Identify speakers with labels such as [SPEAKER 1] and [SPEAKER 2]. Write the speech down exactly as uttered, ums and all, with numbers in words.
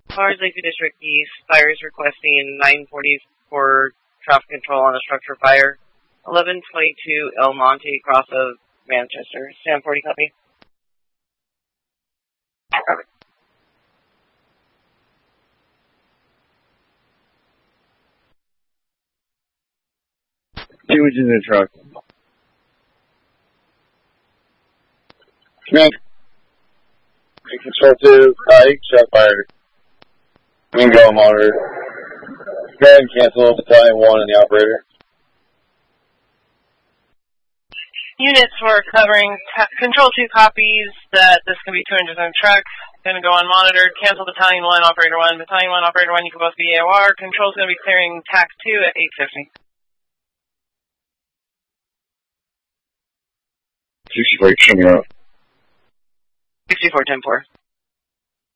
[SPEAKER 1] Flowers Lakeview District East, fire is requesting nine forty for traffic control on a structure fire. eleven twenty-two El Monte, across of Manchester. Sam forty, copy. Copy.
[SPEAKER 2] Two engines in the truck.
[SPEAKER 3] Command. Control two, Ike, shot fired. Green go monitor. Go ahead and cancel battalion one and the operator.
[SPEAKER 4] Units for covering ta- control two copies that this can be two engines in a truck. Gonna go unmonitored. Cancel battalion one, operator one. Battalion one, operator one, you can both be A O R. Control's gonna be clearing T A C two at eight fifty.
[SPEAKER 3] sixty-four, show me out.
[SPEAKER 1] sixty-four ten four.